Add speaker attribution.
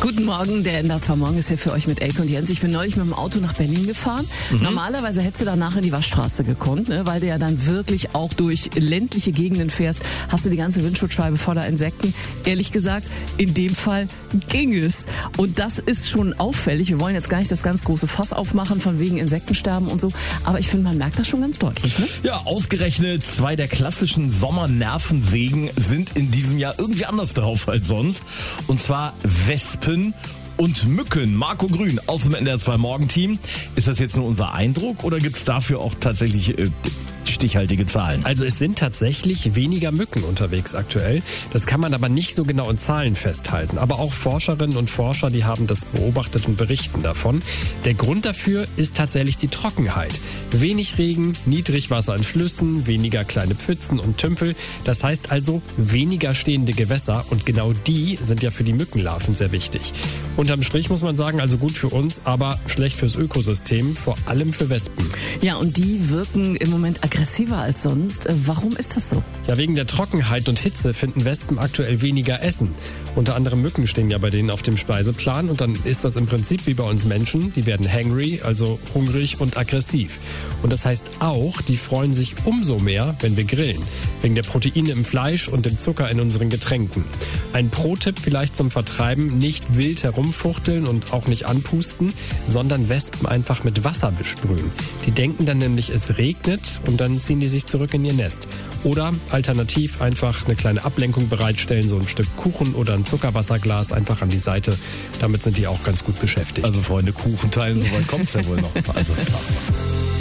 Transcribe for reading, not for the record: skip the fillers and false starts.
Speaker 1: Guten Morgen, der NDR Morgen ist hier für euch mit Elke und Jens. Ich bin neulich mit dem Auto nach Berlin gefahren. Normalerweise hättest du danach in die Waschstraße gekonnt, ne, weil du ja dann wirklich auch durch ländliche Gegenden fährst. Hast du die ganze Windschutzscheibe voller Insekten. Ehrlich gesagt, in dem Fall ging es. Und das ist schon auffällig. Wir wollen jetzt gar nicht das ganz große Fass aufmachen von wegen Insektensterben und so. Aber ich finde, man merkt das schon ganz deutlich. Ne?
Speaker 2: Ja, ausgerechnet 2 der klassischen Sommernervensägen sind in diesem Jahr irgendwie anders drauf als sonst. Und zwar Wespen und Mücken. Marco Grün aus dem NDR 2 Morgenteam. Ist das jetzt nur unser Eindruck oder gibt es dafür auch tatsächlich stichhaltige Zahlen?
Speaker 3: Also es sind tatsächlich weniger Mücken unterwegs aktuell. Das kann man aber nicht so genau in Zahlen festhalten. Aber auch Forscherinnen und Forscher, die haben das beobachtet und berichten davon. Der Grund dafür ist tatsächlich die Trockenheit. Wenig Regen, Niedrigwasser in Flüssen, weniger kleine Pfützen und Tümpel. Das heißt also weniger stehende Gewässer und genau die sind ja für die Mückenlarven sehr wichtig. Unterm Strich muss man sagen, also gut für uns, aber schlecht fürs Ökosystem, vor allem für Wespen.
Speaker 1: Ja, und die wirken im Moment aggressiver als sonst. Warum ist das so?
Speaker 3: Ja, wegen der Trockenheit und Hitze finden Wespen aktuell weniger Essen. Unter anderem Mücken stehen ja bei denen auf dem Speiseplan und dann ist das im Prinzip wie bei uns Menschen. Die werden hangry, also hungrig und aggressiv. Und das heißt auch, die freuen sich umso mehr, wenn wir grillen. Wegen der Proteine im Fleisch und dem Zucker in unseren Getränken. Ein Pro-Tipp vielleicht zum Vertreiben, nicht wild herumfuchteln und auch nicht anpusten, sondern Wespen einfach mit Wasser besprühen. Die denken dann nämlich, es regnet und dann ziehen die sich zurück in ihr Nest. Oder alternativ einfach eine kleine Ablenkung bereitstellen, so ein Stück Kuchen oder ein Zuckerwasserglas einfach an die Seite. Damit sind die auch ganz gut beschäftigt.
Speaker 2: Also Freunde, Kuchen teilen, so weit kommt's ja wohl noch. Also